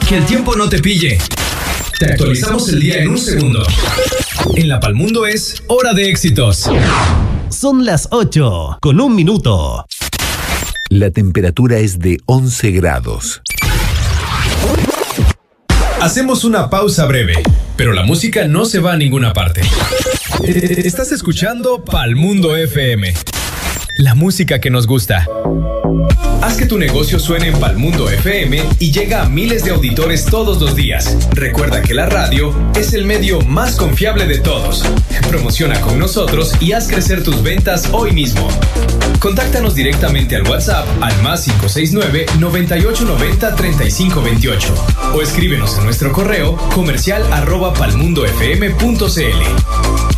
Que el tiempo no te pille. Te actualizamos el día en un segundo. En La Palmundo es Hora de Éxitos. Son las 8:01. La temperatura es de 11 grados. Hacemos una pausa breve, pero la música no se va a ninguna parte. Estás escuchando Palmundo FM. La música que nos gusta. Haz que tu negocio suene en Palmundo FM y llega a miles de auditores todos los días. Recuerda que la radio es el medio más confiable de todos. Promociona con nosotros y haz crecer tus ventas hoy mismo. Contáctanos directamente al WhatsApp al +569 9890 3528 o escríbenos en nuestro correo comercial @palmundofm.cl.